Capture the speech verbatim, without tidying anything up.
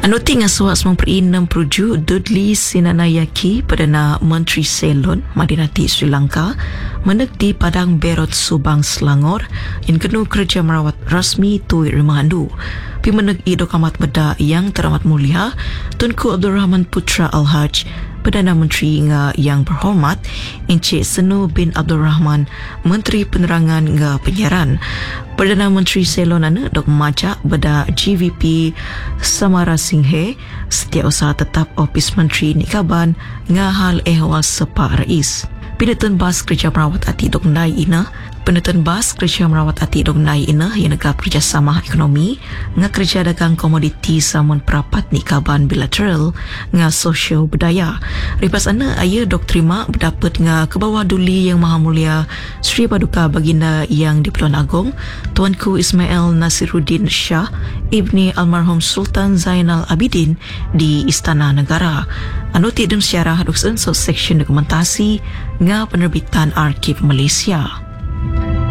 Anu ti nga suas memperinam perujuk Dudley Sinanayake Perdana Menteri Ceylon Madinati Sri Lanka menek di Padang Berot Subang Selangor yang kenu kerja merawat rasmi Tui Rimandu. Pi menek i dokamat beda yang teramat mulia Tunku Abdul Rahman Putra Al-Haj Perdana Menteri nga yang berhormat Encik Senu bin Abdul Rahman Menteri Penerangan nga Penyiaran. Perdana Menteri Ceylon anu dok majak beda G V P Samara Singhe Setiausaha Tetap Ofis Menteri Nikaban nga hal ehwal sepak rais. Pinetun bas kerja merawat ati dok nai ina Penetun bas kerja merawat ati dok nai ina yang negara kerjasama ekonomi nga kerja dagang komoditi samun perapat nikaban bilateral nga sosio budaya. Ripas ana aya dok terima berdapat nga ke bawah duli yang maha mulia Sri Paduka Baginda yang di-Pertuan Agong Tuanku Ismail Nasiruddin Shah Ibni Almarhum Sultan Zainal Abidin di Istana Negara. Anu ti dem syarah dok sensor section dokumentasi nga penerbitan Arkib Malaysia.